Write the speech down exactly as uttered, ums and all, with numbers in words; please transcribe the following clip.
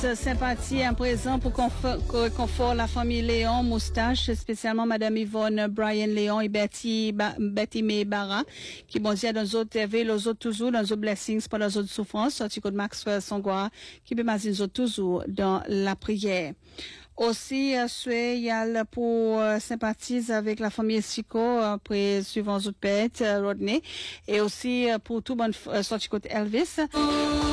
Sympathie à présent pour confort la famille Léon Moustache, spécialement Madame Yvonne Brian Léon et Betty ba, Betty May Barra, qui bon Dieu dans autres T V, les autres toujours dans les blessings pendant les autres souffrances, sorti de Maxwell Songwa, qui peut maziner les autres toujours dans la prière. Aussi, euh, soyez pour euh, sympathiser avec la famille Sico après suivant autres pètes, euh, Rodney, et aussi euh, pour tout bon euh, sorti côté Elvis.